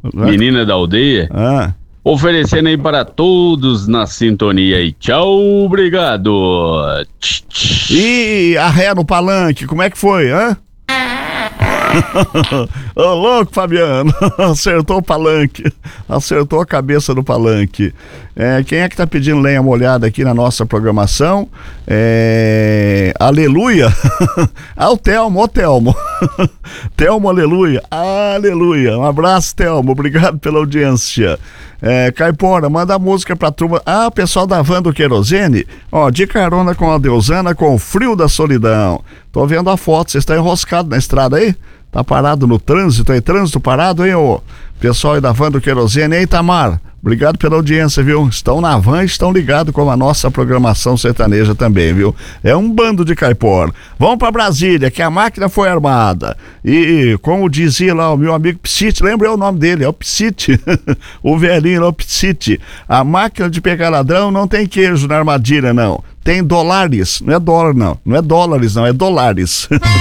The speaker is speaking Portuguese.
menina da aldeia, oferecendo aí para todos na sintonia aí. Tchau, obrigado. E a ré no palanque, como é que foi, Ô, louco, Fabiano. Acertou o palanque. Acertou a cabeça do palanque. Quem é que tá pedindo lenha molhada aqui na nossa programação? Aleluia. O Telmo, Telmo, aleluia. Aleluia. Um abraço, Telmo. Obrigado pela audiência. Caipora, manda a música pra turma. O pessoal da van do Querosene, de carona com a Deusana, com o frio da solidão. Tô vendo a foto, vocês estão enroscados na estrada aí? Tá parado no trânsito aí? Trânsito parado, hein, ô? Pessoal aí da van do Querosene, hein, Tamar? Obrigado pela audiência, viu? Estão na van e estão ligados com a nossa programação sertaneja também, viu? É um bando de caipora. Vamos pra Brasília, que a máquina foi armada. E como dizia lá o meu amigo Psite, lembra o nome dele, é o Psite. O velhinho lá, o Psite. A máquina de pegar ladrão não tem queijo na armadilha, não. Tem dólares, não é dólar, não. Não é dólares, não, é dólares.